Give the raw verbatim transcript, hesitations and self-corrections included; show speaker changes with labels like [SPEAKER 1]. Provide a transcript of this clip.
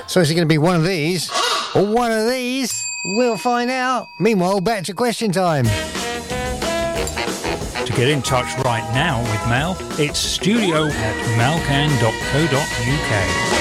[SPEAKER 1] So is it going to be one of these or one of these? We'll find out. Meanwhile, back to question time.
[SPEAKER 2] To get in touch right now with Mel, it's studio at melcan dot co dot uk.